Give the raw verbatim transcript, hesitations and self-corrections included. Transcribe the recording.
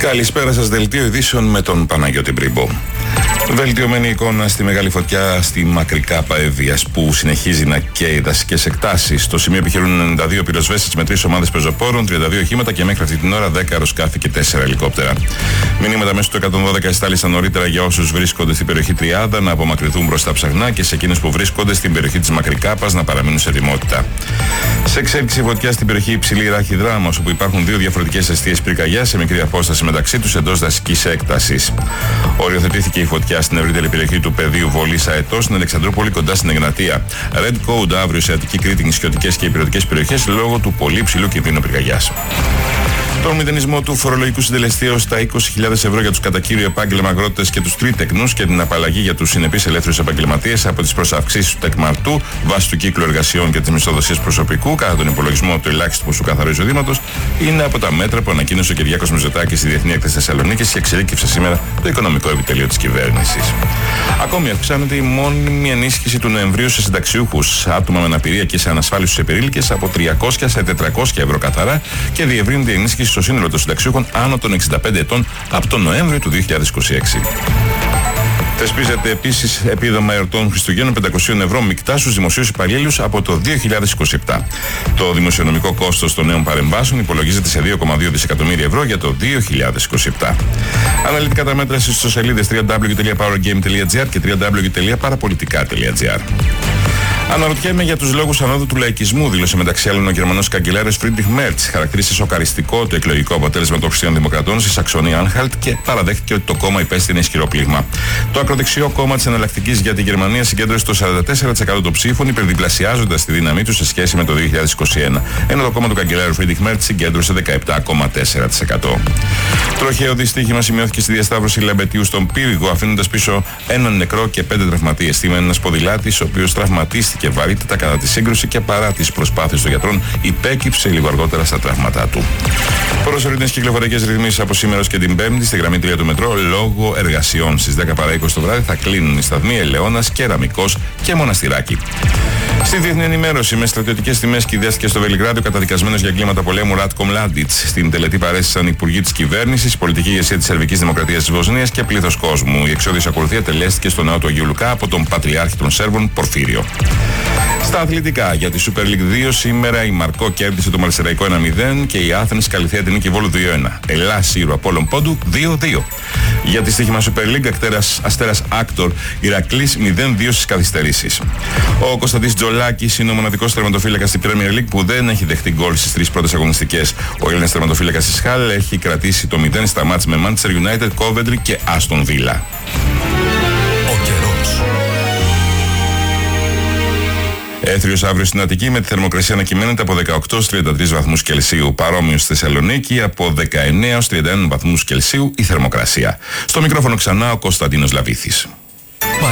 Καλησπέρα σας, δελτίο ειδήσεων με τον Παναγιώτη Μπρίμπο. Βελτιωμένη εικόνα στη μεγάλη φωτιά στη Μακρικάπα Εύβοιας που συνεχίζει να καίει δασικές εκτάσεις. Στο σημείο επιχειρούν ενενήντα δύο πυροσβέστες με τρεις ομάδες πεζοπόρων, τριάντα δύο οχήματα και μέχρι αυτή την ώρα δέκα αεροσκάφη και τέσσερα ελικόπτερα. Μηνύματα μέσω του εκατόν δώδεκα εστάλησαν νωρίτερα για όσους βρίσκονται στην περιοχή Τριάδα να απομακρυνθούν προς τα ψαχνά και σε εκείνους που βρίσκονται στην περιοχή της Μακρικάπας να παραμείνουν σε ετοιμότητα. Σε εξέλιξη φωτιά στην περιοχή Υψηλή Ράχη Δράμος, όπου υπάρχουν δύο διαφορετικές εστίες πυρκαγιάς σε μικρή απόσταση μεταξύ τους εντός δασικής έκτασης. Οριοθετήθηκε η φωτιά στην ευρύτερη περιοχή του πεδίου Βολής Αετός στην Αλεξανδρούπολη κοντά στην Εγνατία. Red Code αύριο σε Αττική, Κρήτη, νησιωτικές και υπηρετικές περιοχές λόγω του πολύ ψηλού κινδύνου πυρκαγιάς. Τον μηδενισμό του φορολογικού συντελεστή ως τα είκοσι χιλιάδες ευρώ για τους κατά κύριο επάγγελμα αγρότες και τους τρίτεκνους και την απαλλαγή για τους συνεπείς ελεύθερους επαγγελματίες από τις προσαυξήσεις του τεκμαρτού βάσει του κύκλου εργασιών και της μισθοδοσίας προσωπικού κατά τον υπολογισμό του ελάχιστου ποσού καθαρού εισοδήματος είναι από τα μέτρα που ανακοίνωσε ο Κυριάκος Μητσοτάκης στη Διεθνή Έκθεση Θεσσαλονίκης και εξελίχθηκε σήμερα το οικονομικό επιτελείο της κυβέρνησης. Ακόμη αυξάνεται η μόνιμη ενίσχυση του Νοεμβρίου σε συνταξιούχους, άτομα με αναπηρία και σε ανασφάλιστους επερήλικες από τριακόσια σε τετρακόσια ευρώ καθαρά και διευρύνεται η ενίσχυση στο σύνολο των συνταξιούχων άνω των εξήντα πέντε ετών από τον Νοέμβριο του δύο χιλιάδες είκοσι έξι. Θεσπίζεται επίσης επίδομα εορτών Χριστουγέννων πεντακόσια ευρώ μεικτά στους δημοσίους υπαλλήλους από το δύο χιλιάδες είκοσι επτά. Το δημοσιονομικό κόστος των νέων παρεμβάσεων υπολογίζεται σε δύο κόμμα δύο δισεκατομμύρια ευρώ για το δύο χιλιάδες είκοσι επτά. Αναλυτικά τα μέτρα στις ιστοσελίδες double-u double-u double-u τελεία powergame τελεία gr και double-u double-u double-u τελεία parapolitica τελεία gr. Αναρωτιέμαι για τους λόγους ανόδου του λαϊκισμού, δήλωσε μεταξύ άλλων ο Γερμανός καγκελάριος Φρίντριχ Μέρτς. Χαρακτήρισε σοκαριστικό το εκλογικό αποτέλεσμα των Χριστιανοδημοκρατών στη Σαξονία Άνχαλτ και παραδέχτηκε ότι το κόμμα υπέστη ένα ισχυρό πλήγμα. Το ακροδεξιό κόμμα της Εναλλακτικής για τη Γερμανία συγκέντρωσε το σαράντα τέσσερα τοις εκατό των ψήφων, υπερδιπλασιάζοντας τη δύναμή του σε σχέση με το δύο χιλιάδες είκοσι ένα. Ενώ το κόμμα του καγκελάριου Φρίντριχ Μέρτς συγκέντρωσε δεκαεπτά κόμμα τέσσερα τοις εκατό. Τροχαίο δυστύχημα σημειώθηκε στη διασταύρωση Λεμπετίου στον Πύργο, αφήνοντας πίσω έναν νεκρό και πέντε τραυματίες. Σήμερα ένας ποδηλάτης, ο οποίος τραυματίστηκε και βαρύτητα κατά τη σύγκρουση και παρά τις προσπάθειες των γιατρών υπέκυψε λίγο αργότερα στα τραύματά του. Προσωρινές κυκλοφοριακές ρυθμίσεις από σήμερα και την Πέμπτη στη γραμμή τρία του μετρό λόγω εργασιών. Στις δέκα παρά είκοσι το βράδυ θα κλείνουν οι σταθμοί Ελαιώνας, Κεραμικός και Μοναστηράκι. Στη διεθνή ενημέρωση, με στρατιωτικές τιμές κυδεύτηκε στο Βελιγράδιο καταδικασμένος για εγκλήματα πολέμου Ράτκο Μλάντιτς. Στην τελετή παρέστησαν υπουργοί της κυβέρνησης, πολιτική ηγεσία της Σερβικής Δημοκρατίας της Βοσνίας και πλήθος κόσμου. Η εξώδης ακολουθία τελέστηκε στο ναό του Αγίου Λουκά από τον Πατριάρχη των Σέρβων Πορφύριο. Στα αθλητικά, για τη Super League δύο, σήμερα η Μαρκό κέρδισε το Μαρσεραϊκό ένα μηδέν και η Άθενς Καλυθέα την νίκη Βόλου δύο ένα. Ελλάς Ήρου Απόλλων Πόντου δύο δύο. Για τη στοίχημα Super League, Αστέρας, Αστέρας Άκτορ Ηρακλής μηδέν δύο στις καθυστερήσεις. Ο Κωνσταντής Τζολάκης είναι ο μοναδικός τερματοφύλακας στην Premier League που δεν έχει δεχτεί γκολ στις τρεις πρώτες αγωνιστικές. Ο Έλληνας τερματοφύλακας της Χάλ έχει κρατήσει το μηδέν στα μάτς με Manchester United, Coventry και Aston Villa. Έθριος αύριο στην Αττική με τη θερμοκρασία να κυμαίνεται από δεκαοκτώ έως τριάντα τρεις βαθμούς Κελσίου. Παρόμοιο στη Θεσσαλονίκη από δεκαεννέα έως τριάντα ένα βαθμούς Κελσίου η θερμοκρασία. Στο μικρόφωνο ξανά ο Κωνσταντίνος Λαβίθης.